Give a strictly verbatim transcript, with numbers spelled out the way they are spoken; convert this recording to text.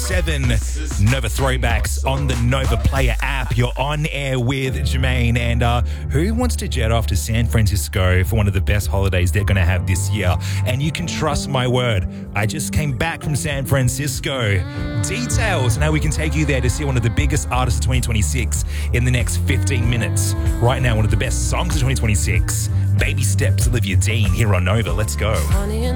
seven Nova Throwbacks on the Nova Player app. You're on air with Jermaine, and uh, who wants to jet off to San Francisco for one of the best holidays they're going to have this year? And you can trust my word, I just came back from San Francisco. Details and how we can take you there to see one of the biggest artists of twenty twenty-six in the next fifteen minutes. Right now, one of the best songs of twenty twenty-six, Baby Steps, Olivia Dean, here on Nova. Let's go.